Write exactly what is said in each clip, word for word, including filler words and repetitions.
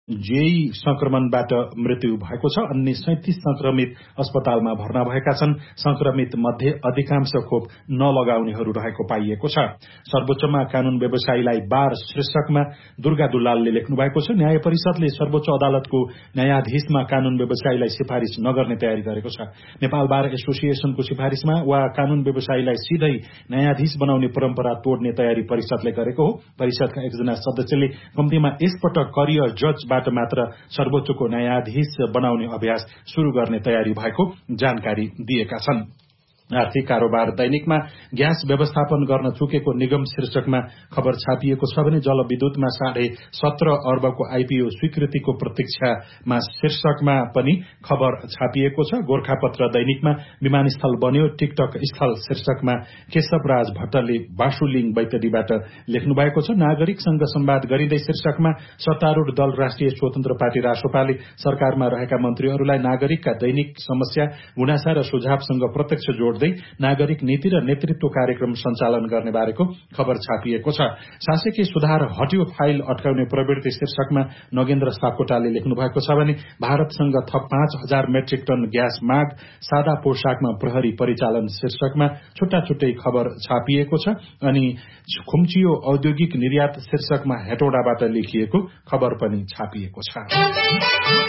JE संक्रमणबाट मृत्यु भएको छ। अन्य सैंतीस संक्रमित अस्पतालमा भर्ना भएका छन्। संक्रमित मध्ये अधिकांश खोप नलगाउनेहरू रहेको पाइएको छ। सर्वोच्चमा कानून व्यवसायीलाई बार शीर्षकमा दुर्गा दुलालले लेख्नु भएको छ। न्याय परिषदले सर्वोच्च अदालतको न्यायाधीशमा कानून व्यवसायीलाई सिफारिश नगर्ने तयारी गरेको छ। नेपाल बार एसोसिएशनको सिफारिशमा वा कानून व्यवसायीलाई सिधै न्यायाधीश बनाउने परम्परा तोड्ने तयारी परिषदले गरेको हो। परिषदका एकजना सदस्यले कम्तीमा यसपटक करियर जजबाट मात्र सर्वोच्चको न्यायाधीश बनाउने अभ्यास शुरू गर्ने तयारी भएको जानकारी दिएका छन्। आर्थिक कारोबार दैनिकमा ग्यास व्यवस्थापन गर्न चुकेको निगम शीर्षकमा खबर छापिएको छ भने जलविद्युतमा साढे सत्र अर्बको आईपीओ स्वीकृतिको प्रतीक्षामा शीर्षकमा पनि खबर छापिएको छ। गोर्खापत्र दैनिकमा विमानस्थल बन्यो टिकटक स्थल शीर्षकमा केशवराज भट्टले बासुलिङ बैतडीबाट लेख्नु भएको छ। नागरिकसँग संवाद गरिँदै शीर्षकमा सत्तारूढ़ दल राष्ट्रिय स्वतन्त्र पार्टी रासोपाले सरकारमा रहेका मन्त्रीहरूलाई नागरिकका दैनिक समस्या गुनासा र सुझावसँग प्रत्यक्ष जोड नागरिक नीति र नेतृत्व कार्यक्रम सञ्चालन गर्ने बारेको खबर छापिएको छ। शासकीय सुधार हट्यो फाइल अट्काउने प्रवृत्ति शीर्षकमा नगेन्द्र सापकोटाले लेख्नु भएको छ भने भारतसँग थप पाँच हजार मेट्रिक टन ग्यास माग सादा पोशाकमा प्रहरी परिचालन शीर्षकमा छुट्टा छुट्टै खबर छापिएको छ। अनि खुम्चियो औद्योगिक निर्यात शीर्षकमा हेटौडाबाट लेखिएको खबर पनि छापिएको छ।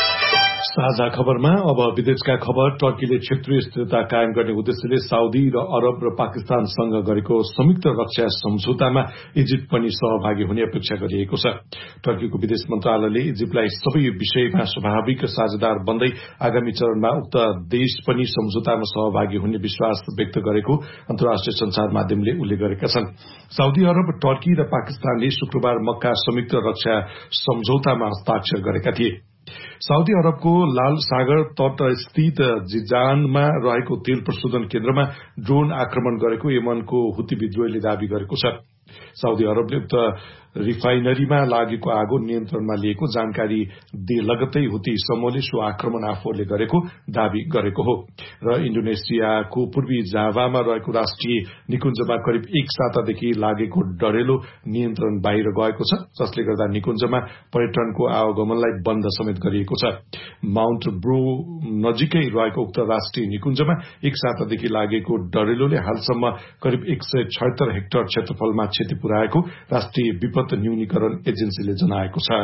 साझा खबरमा अब विदेशका खबर। टर्कीले क्षेत्रीय स्थिरता कायम गर्ने उद्देश्यले साउदी र अरब र पाकिस्तानसँग गरेको संयुक्त रक्षा सम्झौतामा इजिप्ट पनि सहभागी हुने अपेक्षा गरिएको छ। टर्कीको विदेश मन्त्रालयले इजिप्टलाई सबै विषयमा स्वाभाविक साझेदार बन्दै आगामी चरणमा उक्त देश पनि सम्झौतामा सहभागी हुने विश्वास व्यक्त गरेको अन्तर्राष्ट्रिय संचार माध्यमले उल्लेख गरेका छन्। साउदी अरब, टर्की र पाकिस्तानले शुक्रबार मक्का संयुक्त रक्षा सम्झौतामा हस्ताक्षर गरेका थिए। साउदी अरबको लाल सागर तट स्थित जिजानमा रहेको तेल प्रशोधन केन्द्रमा ड्रोन आक्रमण गरेको यमनको हुती विद्रोहीले दावी गरेको छ। साउदी अरबले उक्त रिफाइनरीमा लागेको आगो नियन्त्रणमा लिएको जानकारी दिए लगत्तै हुती समूहले सो आक्रमण आफूले गरेको दावी गरेको हो। र इन्डोनेसियाको पूर्वी जाभामा रहेको राष्ट्रिय निकुञ्जमा करिब एक सातादेखि लागेको डढेलो नियन्त्रण बाहिर गएको छ, जसले गर्दा निकुञ्जमा पर्यटनको आवागमनलाई बन्द समेत गरिएको छ। माउन्ट ब्रो नजिकै रहेको उक्त राष्ट्रिय निकुञ्जमा एक सातादेखि लागेको डढेलोले हालसम्म करिब एक सय छयत्तर हेक्टर क्षेत्रफलमा क्षति पुर्याएको राष्ट्रिय विपद न्यूनीकरण एजेन्सीले जनाएको छ।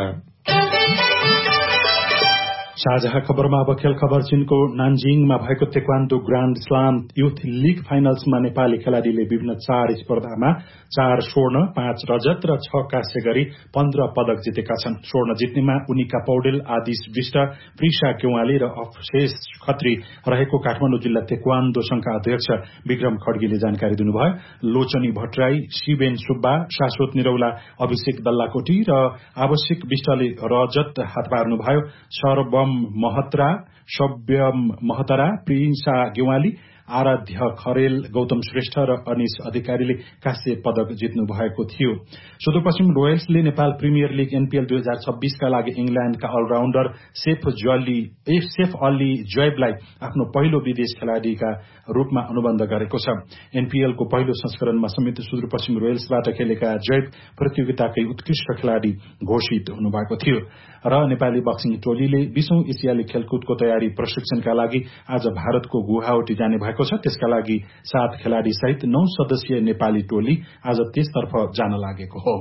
साझा खबरमा अब खेल खबर। चीनको नानजिङमा भएको taekwondo grand slam youth league फाइनल्समा Nepali खेलाड़ीले विभिन्न चार स्पर्धामा चार स्वर्ण, पाँच रजत र छ काँस्य गरी पन्ध्र पदक जितेका छन्। स्वर्ण जित्नेमा उनिका पौडेल, आदिश विष्ट, प्रिसा केवाली र अवशेष खत्री रहेको काठमाडौँ जिल्ला तेक्वान्डो संघका अध्यक्ष विक्रम खड्गीले जानकारी दिनुभयो। लोचनी भट्टराई, शिवेन सुब्बा, शाश्वत निरौला, अभिषेक दल्लाकोटी र आवश्यक विष्टले रजत हात पार्नुभयो। सर्वम महत्रा, शव्यम महतरा, प्रिन्सा गेवाली, आराध्य खरेल, गौतम श्रेष्ठ र अनिश अधिकारीले काँस्य पदक जित्नु भएको थियो। Sudurpashchim रोयल्सले Nepal premier league NPL दुई हजार छब्बीसका लागि इंग्ल्याण्डका अलराउण्डर सेफ जली सेफ अली जैबलाई आफ्नो पहिलो विदेश खेलाड़ीका रूपमा अनुबन्ध गरेको छ। एनपीएलको पहिलो संस्करणमा समेत सुदूरपश्चिम रोयल्सबाट खेलेका जैब प्रतियोगिताकै उत्कृष्ट खेलाड़ी घोषित हुनुभएको थियो। र नेपाली बक्सिङ टोलीले बीसौं एसियाली खेलकुदको तयारी प्रशिक्षणका लागि आज भारतको गुवाहाटी जाने भएको छ। त्यसका लागि सात खेलाड़ी सहित नौ सदस्यीय नेपाली टोली आज त्यसतर्फ जान लागेको हो।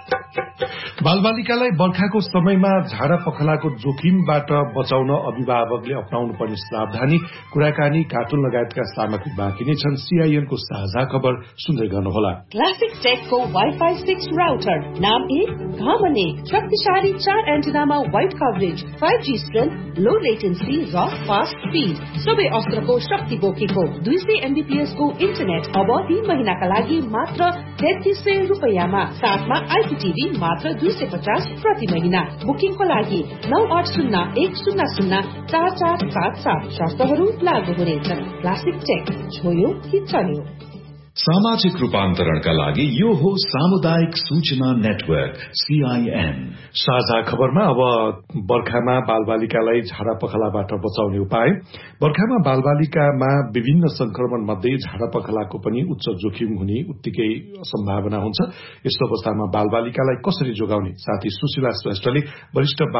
बालबालिकालाई बर्खाको समयमा झाडा पखलाको जोखिमबाट बचाउन अभिभावकले अपनाउनु पर्ने सावधानी, कुराकानी, कार्टुन लगायतका सामग्री बाँकी नै छन्। सीआईएनको साझा खबर सुन्दै गर्नुहोला। क्लासिक टेकको वाइफाई सिक्स राउटर नाम एक घामन एक शक्तिशाली चार एन्टिनामा wide coverage, five G strength, लो लेटेन्सी र फास्ट स्पीड, सबै अस्त्रको शक्ति बोकेको दुई सय एमबीपीएस को इन्टरनेट अब तीन महिनाका लागि मात्र तेत्तीस सय रुपियाँमा, साथमा आइपीटीभी मात्र दुई सय पचास प्रति महीना। बुकिङको लागि नौ आठ शून्य एक शून्य शून्य चार चार सात सात शर्तहरू लागू हुनेछन्। क्लासिक टेक, छोयो कि चल्यो। सामाजिक रूपान्तरणका लागि यो हो सामुदायिक सूचना नेटवर्क सीआईएन। साझा खबरमा अब बर्खामा बालबालिकालाई झाडा पखलाबाट बचाउने उपाय। बर्खामा बालबालिकामा विभिन्न संक्रमण मध्ये झाडा पखलाको पनि उच्च जोखिम हुने उत्तिकै सम्भावना हुन्छ। यस्तो अवस्थामा बालबालिकालाई कसरी जोगाउने, साथी सुशीला श्रेष्ठले वरिष्ठ